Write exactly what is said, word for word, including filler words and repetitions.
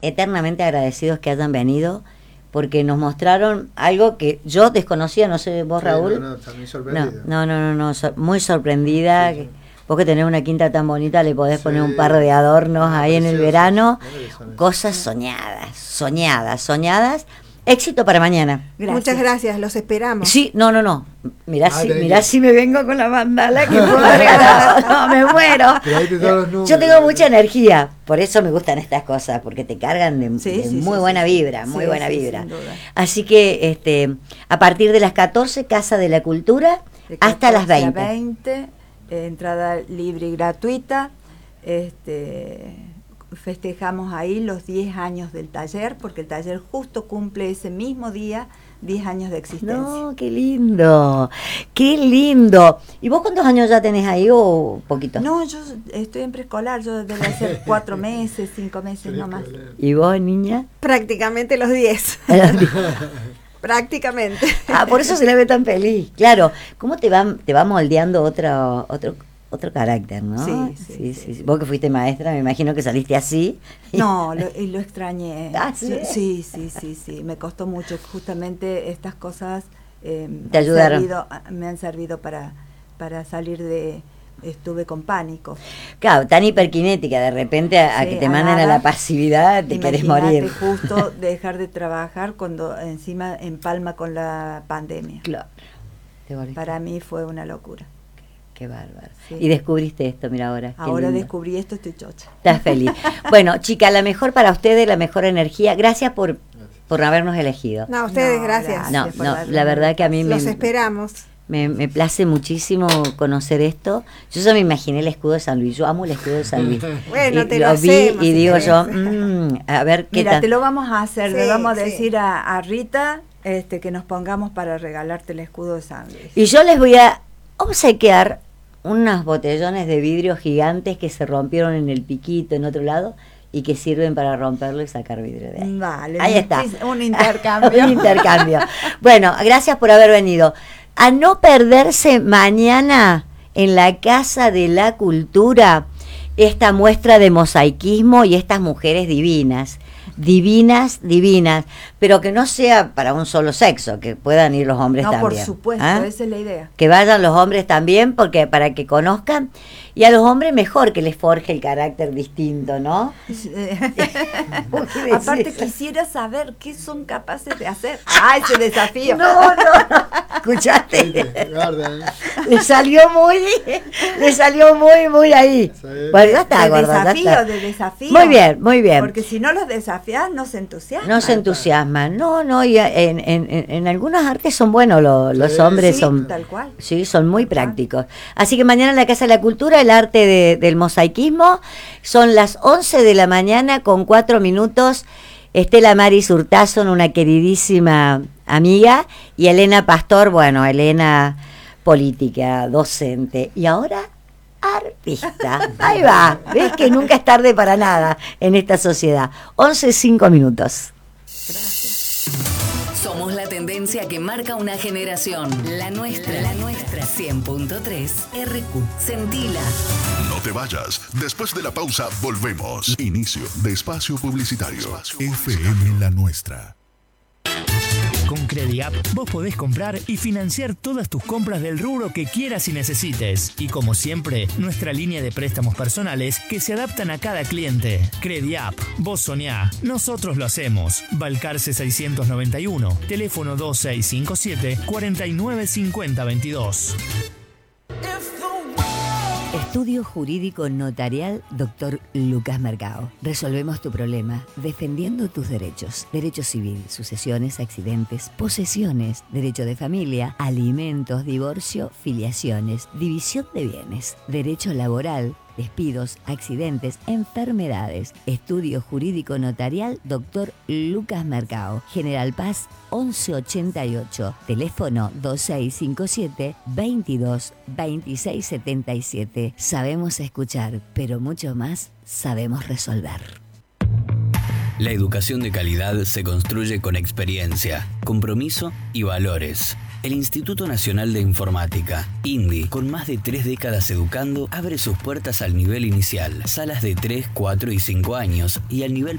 eternamente agradecidos que hayan venido, porque nos mostraron algo que yo desconocía, no sé vos, sí, Raúl. No, no, también sorprendida. No, no, no, no, so, muy sorprendida. Sí, sí. Vos que tenés una quinta tan bonita, le podés sí, poner un par de adornos ah, ahí en el verano. Cosas soñadas, soñadas, soñadas. Éxito para mañana. Gracias. Muchas gracias, los esperamos. Sí, no, no, no. Mirá, ah, si, mirá si me vengo con la mandala que puedo regalar. No, me muero. Yo tengo mucha energía, por eso me gustan estas cosas, porque te cargan de, sí, de sí, muy sí, buena sí, vibra, muy sí, buena sí, vibra. Así que este, a partir de las catorce, Casa de la Cultura, de hasta las veinte. veinte, eh, entrada libre y gratuita. Este... Festejamos ahí los diez años del taller, porque el taller justo cumple ese mismo día diez años de existencia. No, qué lindo, qué lindo. ¿Y vos cuántos años ya tenés ahí o poquito? No, yo estoy en preescolar, yo debe hacer cuatro meses, cinco meses nomás. ¿Y vos, niña? Prácticamente los diez. Prácticamente. Ah, por eso se la ve tan feliz. Claro, ¿cómo te va, te va moldeando otro, otro otro carácter, ¿no? Sí sí, sí, sí, sí. Vos que fuiste maestra, me imagino que saliste así. No, lo, lo extrañé. ¿Ah, sí? sí, sí, sí, sí, me costó mucho. Justamente estas cosas eh, te ayudaron. Han servido, me han servido para, para salir de... Estuve con pánico. Claro, tan hiperkinética, de repente a, sí, a que te manden a la pasividad, te querés morir. Justo dejar de trabajar cuando encima empalma con la pandemia. Claro. Para mí fue una locura. Qué bárbaro. Sí. Y descubriste esto, mira ahora. Ahora descubrí esto, estoy chocha. Estás feliz. Bueno, chica, la mejor para ustedes, la mejor energía. Gracias por, por habernos elegido. No, a ustedes, no, gracias. No, no, la verdad que a mí Los me... esperamos. Me, me place muchísimo conocer esto. Yo ya me imaginé el escudo de San Luis. Yo amo el escudo de San Luis. Bueno, y te lo, lo vi hacemos, y si digo querés. yo, mmm, a ver qué Mira, tal. te lo vamos a hacer. Sí, le vamos a sí. decir a, a Rita este, que nos pongamos para regalarte el escudo de San Luis. Y yo les voy a obsequiar unos botellones de vidrio gigantes que se rompieron en el Piquito, en otro lado, y que sirven para romperlo y sacar vidrio de ahí. Vale, ahí está. Un intercambio. Un intercambio. Bueno, gracias por haber venido. A no perderse mañana en la Casa de la Cultura esta muestra de mosaicismo y estas mujeres divinas. Divinas, divinas, pero que no sea para un solo sexo, que puedan ir los hombres no, también. No, por supuesto, ¿Ah? esa es la idea. Que vayan los hombres también, porque para que conozcan, y a los hombres mejor que les forje el carácter distinto, ¿no? Aparte quisiera saber qué son capaces de hacer. ¡Ah, ese desafío! No, no, no. ¿Escuchaste? Le salió muy, le salió muy, muy ahí. Sí. Bueno, ya está, de gorda, desafío, ya está. de desafío. Muy bien, muy bien. Porque si no los desafías, no se entusiasman. No se entusiasman, no, no, y en, en, en, en algunas artes son buenos los, los sí, hombres, sí, son, tal cual. Sí, son muy prácticos. Así que mañana en la Casa de la Cultura, el arte de, del mosaicismo, son las once de la mañana con cuatro minutos. Estela Maris Hurtazón, una queridísima amiga, y Elena Pastor, bueno, Elena política, docente, y ahora artista. Ahí va, ves que nunca es tarde para nada en esta sociedad. once, cinco minutos. Gracias. Somos la tendencia que marca una generación. La nuestra, la nuestra. cien punto tres R Q. Sentila. No te vayas. Después de la pausa, volvemos. Inicio de espacio publicitario. F M La Nuestra. Con CrediApp vos podés comprar y financiar todas tus compras del rubro que quieras y necesites. Y como siempre, nuestra línea de préstamos personales que se adaptan a cada cliente. CrediApp, vos soñá, nosotros lo hacemos. Balcarce seiscientos noventa y uno, teléfono dos seis cinco siete, cuatro nueve cinco cero dos dos. Estudio Jurídico Notarial doctor Lucas Mercado. Resolvemos tu problema defendiendo tus derechos. Derecho civil, sucesiones, accidentes, posesiones, derecho de familia, alimentos, divorcio, filiaciones, división de bienes, derecho laboral, despidos, accidentes, enfermedades. Estudio Jurídico Notarial doctor Lucas Mercado. General Paz once ochenta y ocho. Teléfono dos seis cinco siete, veintidós, veintiséis setenta y siete. Sabemos escuchar, pero mucho más sabemos resolver. La educación de calidad se construye con experiencia, compromiso y valores. El Instituto Nacional de Informática, INDI, con más de tres décadas educando, abre sus puertas al nivel inicial, salas de tres, cuatro y cinco años y al nivel